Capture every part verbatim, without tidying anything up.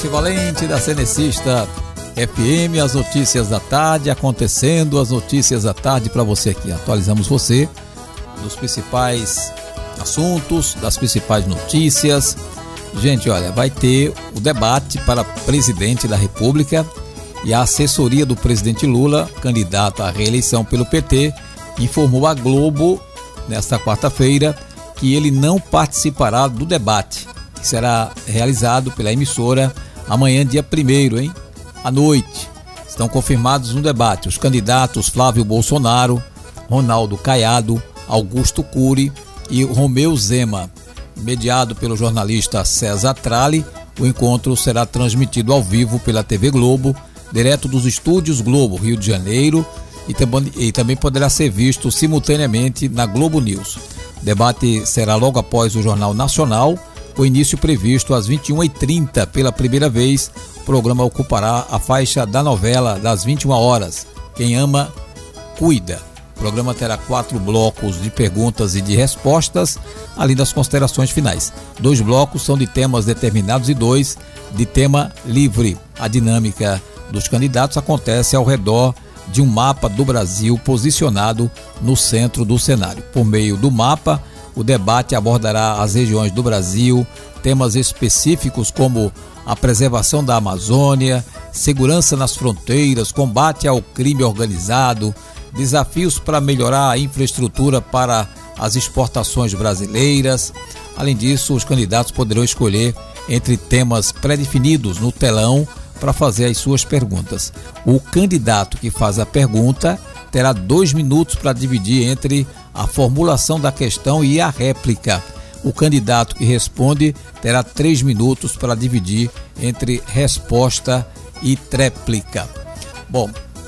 Márcio Valente da Cenecista F M, as notícias da tarde acontecendo, as notícias da tarde para você aqui. Atualizamos você dos principais assuntos, das principais notícias. Gente, olha, vai ter o debate para presidente da República e a assessoria do presidente Lula, candidato à reeleição pelo P T, informou à Globo nesta quarta-feira que ele não participará do debate, que será realizado pela emissora amanhã, dia primeiro, hein? À noite. Estão confirmados no debate os candidatos Flávio Bolsonaro, Ronaldo Caiado, Augusto Cury e Romeu Zema. Mediado pelo jornalista César Tralli, o encontro será transmitido ao vivo pela T V Globo, direto dos estúdios Globo, Rio de Janeiro, e, tam- e também poderá ser visto simultaneamente na Globo News. O debate será logo após o Jornal Nacional, com início previsto às vinte e uma e trinta. Pela primeira vez, o programa ocupará a faixa da novela das vinte e uma horas, Quem Ama, Cuida. O programa terá quatro blocos de perguntas e de respostas, além das considerações finais. Dois blocos são de temas determinados e dois de tema livre. A dinâmica dos candidatos acontece ao redor de um mapa do Brasil posicionado no centro do cenário. Por meio do mapa, o debate abordará as regiões do Brasil, temas específicos como a preservação da Amazônia, segurança nas fronteiras, combate ao crime organizado, desafios para melhorar a infraestrutura para as exportações brasileiras. Além disso, os candidatos poderão escolher entre temas pré-definidos no telão para fazer as suas perguntas. O candidato que faz a pergunta terá dois minutos para dividir entre a formulação da questão e a réplica. O candidato que responde terá três minutos para dividir entre resposta e tréplica. Bom,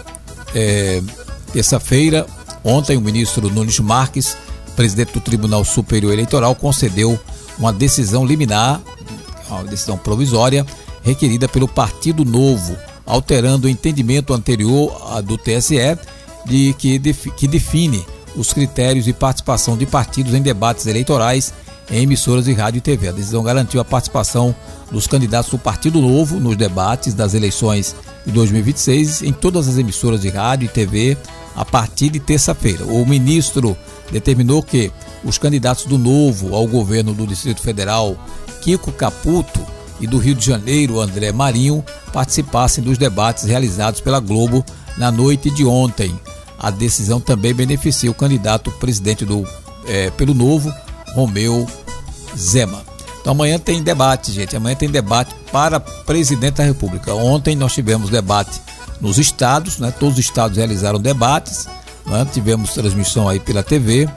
é, terça-feira, ontem, o ministro Nunes Marques, presidente do Tribunal Superior Eleitoral, concedeu uma decisão liminar, uma decisão provisória, requerida pelo Partido Novo, alterando o entendimento anterior do T S E de que, que define os critérios de participação de partidos em debates eleitorais em emissoras de rádio e T V. A decisão garantiu a participação dos candidatos do Partido Novo nos debates das eleições de dois mil e vinte e seis em todas as emissoras de rádio e T V a partir de terça-feira. O ministro determinou que os candidatos do Novo ao governo do Distrito Federal, Kiko Caputo, e do Rio de Janeiro, André Marinho, participassem dos debates realizados pela Globo na noite de ontem. A decisão também beneficia o candidato presidente do, é, pelo Novo, Romeu Zema. Então amanhã tem debate, gente. Amanhã tem debate para presidente da República. Ontem nós tivemos debate nos estados, né? Todos os estados realizaram debates, né? Tivemos transmissão aí pela T V.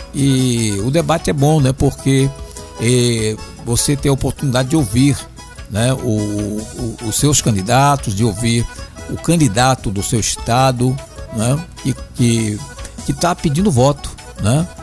E o debate é bom, né? Porque é, você tem a oportunidade de ouvir, né, o, o, os seus candidatos, de ouvir o candidato do seu estado, né, e, que está pedindo voto, né?